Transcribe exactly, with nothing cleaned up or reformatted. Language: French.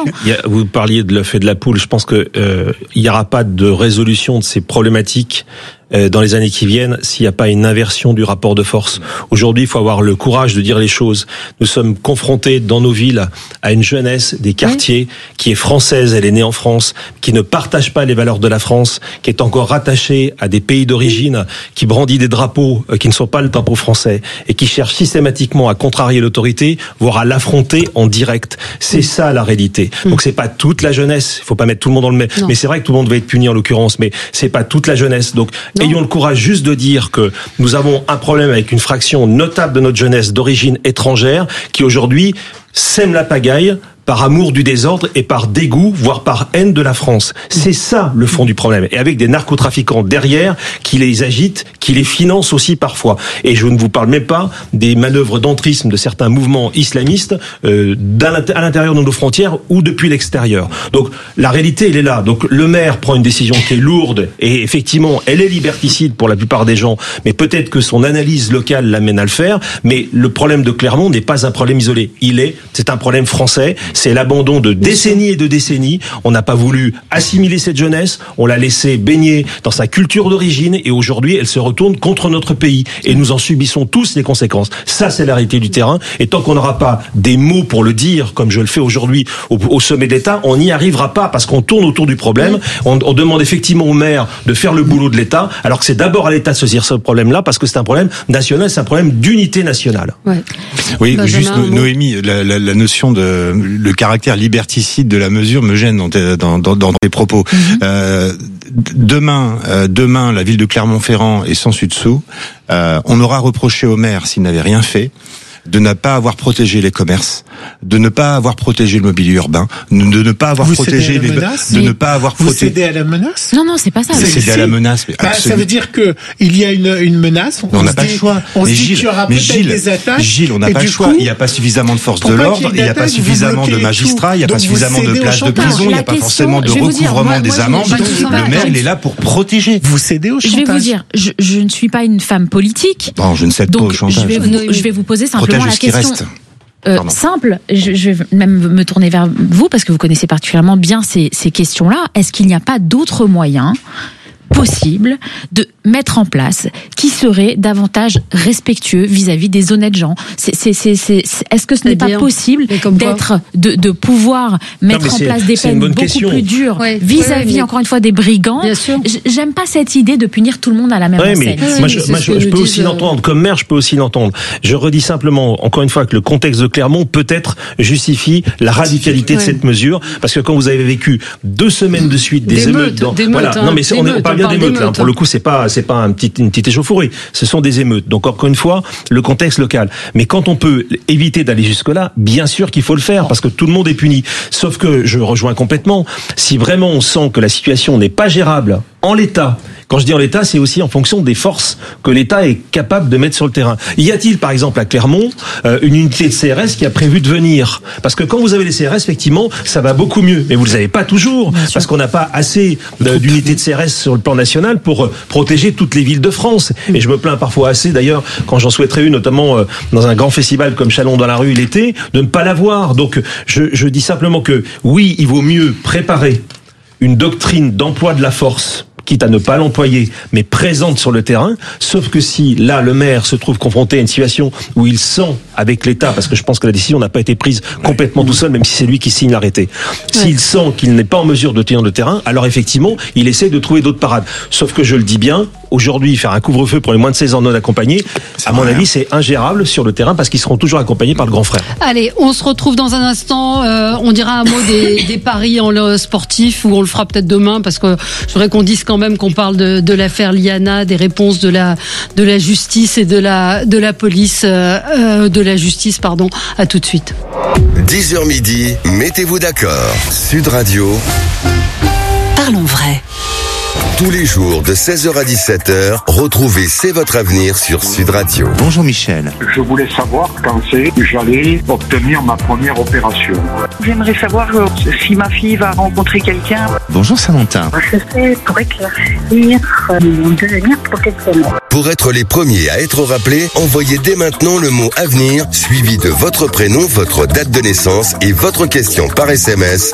Il y a, vous parliez de l'œuf et de la poule. Je pense que euh, il n'y aura pas de résolution de ces problématiques euh, dans les années qui viennent s'il n'y a pas une inversion du rapport de force. Aujourd'hui, il faut avoir le courage de dire les choses. Nous sommes confrontés dans nos villes à une jeunesse des quartiers oui. qui est française, elle est née en France, qui ne partage pas les valeurs de la France, qui est encore rattachée à des pays d'origine, qui brandit des drapeaux euh, qui ne sont pas le drapeau français et qui cherche systématiquement à contrarier l'autorité, voire à l'affronter en direct. C'est ça la réalité. Donc c'est pas toute la jeunesse, il faut pas mettre tout le monde dans le même. Mais c'est vrai que tout le monde va être puni en l'occurrence, mais c'est pas toute la jeunesse. Donc non. ayons le courage juste de dire que nous avons un problème avec une fraction notable de notre jeunesse d'origine étrangère qui aujourd'hui sème la pagaille par amour du désordre et par dégoût, voire par haine de la France. C'est ça le fond du problème. Et avec des narcotrafiquants derrière qui les agitent, qui les financent aussi parfois. Et je ne vous parle même pas des manœuvres d'entrisme de certains mouvements islamistes euh, à l'intérieur de nos frontières ou depuis l'extérieur. Donc la réalité, elle est là. Donc le maire prend une décision qui est lourde et effectivement, elle est liberticide pour la plupart des gens, mais peut-être que son analyse locale l'amène à le faire. Mais le problème de Clermont n'est pas un problème isolé. Il est, c'est un problème français. C'est l'abandon de décennies et de décennies. On n'a pas voulu assimiler cette jeunesse, on l'a laissée baigner dans sa culture d'origine et aujourd'hui elle se retourne contre notre pays et nous en subissons tous les conséquences. Ça c'est la réalité du terrain et tant qu'on n'aura pas des mots pour le dire comme je le fais aujourd'hui au, au sommet d'État, on n'y arrivera pas parce qu'on tourne autour du problème. On, on demande effectivement au maire de faire le boulot de l'État alors que c'est d'abord à l'État de se saisir ce problème-là parce que c'est un problème national, c'est un problème d'unité nationale. Ouais. Oui, Benjamin, juste Noémie, la, la, la notion de le caractère liberticide de la mesure me gêne dans tes, dans, dans, dans tes propos. Mm-hmm. Euh, demain, euh, demain, la ville de Clermont-Ferrand est sans dessus-dessous. Euh, on aura reproché au maire s'il n'avait rien fait de ne pas avoir protégé les commerces, de ne pas avoir protégé le mobilier urbain, de ne pas avoir vous protégé les, menace, de ne pas avoir vous protégé. Cédez à la menace? Non, non, c'est pas ça. C'est céder à la menace. Mais bah, ça veut dire que il y a une, une menace. On, on n'a se pas dit, le choix. On mais se dit Gilles, qu'il y aura mais peut-être Gilles, des attaques. Gilles, on n'a pas le choix. Coup, il n'y a pas suffisamment de forces de l'ordre, il n'y a pas suffisamment de magistrats, il n'y a pas suffisamment de places de prison, il n'y a pas forcément de recouvrement des amendes. Le maire, il est là pour protéger. Vous cédez au chantage. Je vais vous dire, je ne suis pas une femme politique. Non, je ne cède pas au chantage. Je vais vous poser simplement la question. Euh, simple, je, je vais même me tourner vers vous parce que vous connaissez particulièrement bien ces, ces questions-là. Est-ce qu'il n'y a pas d'autres moyens possible de mettre en place qui serait davantage respectueux vis-à-vis des honnêtes gens? C'est, c'est, c'est, c'est, est-ce que ce n'est pas possible d'être, de, de pouvoir mettre non, en place des peines beaucoup question. plus dures ouais, vis-à-vis, ouais, encore une fois, des brigands? J'aime pas cette idée de punir tout le monde à la même ouais, enseigne. Mais moi, je, moi, je, je peux aussi euh... l'entendre. Comme maire, je peux aussi l'entendre. Je redis simplement, encore une fois, que le contexte de Clermont peut-être justifie la radicalité ouais. de cette mesure, parce que quand vous avez vécu deux semaines de suite des, des émeutes, émeutes, dans, des voilà, émeutes, hein, non mais c'est, on, on parle bien d'émeutes, d'émeutes, là, pour le coup, c'est pas, c'est pas un petit, une petite échauffourée. Ce sont des émeutes. Donc, encore une fois, le contexte local. Mais quand on peut éviter d'aller jusque-là, bien sûr qu'il faut le faire, parce que tout le monde est puni. Sauf que, je rejoins complètement, si vraiment on sent que la situation n'est pas gérable en l'état, quand je dis en l'état, c'est aussi en fonction des forces que l'État est capable de mettre sur le terrain. Y a-t-il, par exemple, à Clermont, euh, une unité de C R S qui a prévu de venir? Parce que quand vous avez les C R S, effectivement, ça va beaucoup mieux. Mais vous les avez pas toujours, parce qu'on n'a pas assez de, d'unités de C R S sur le plan national pour euh, protéger toutes les villes de France. Et je me plains parfois assez, d'ailleurs, quand j'en souhaiterais une, notamment euh, dans un grand festival comme Chalon dans la rue l'été, de ne pas l'avoir. Donc, je, je dis simplement que, oui, il vaut mieux préparer une doctrine d'emploi de la force, quitte à ne pas l'employer, mais présente sur le terrain, sauf que si, là, le maire se trouve confronté à une situation où il sent avec l'État, parce que je pense que la décision n'a pas été prise complètement tout seul, même si c'est lui qui signe l'arrêté, s'il ouais. sent qu'il n'est pas en mesure de tenir le terrain, alors effectivement, il essaie de trouver d'autres parades. Sauf que je le dis bien, aujourd'hui, faire un couvre-feu pour les moins de seize ans non accompagnés, c'est à mon vrai. avis, c'est ingérable sur le terrain, parce qu'ils seront toujours accompagnés par le grand frère. Allez, on se retrouve dans un instant, euh, on dira un mot des, des paris en le sportif, ou on le fera peut-être demain, parce que je voudrais qu'on dise quand même qu'on parle de, de l'affaire Liana, des réponses de la, de la justice et de la, de la police, euh, de la justice, pardon. À tout de suite. dix heures midi, mettez-vous d'accord. Sud Radio. Parlons vrai. Tous les jours de seize heures à dix-sept heures, retrouvez C'est votre avenir sur Sud Radio. Bonjour Michel. Je voulais savoir quand c'est que j'allais obtenir ma première opération. J'aimerais savoir euh, si ma fille va rencontrer quelqu'un. Bonjour Samantha. Je sais pour éclaircir euh, mon devenir professionnel. Pour être les premiers à être rappelés, envoyez dès maintenant le mot avenir suivi de votre prénom, votre date de naissance et votre question par S M S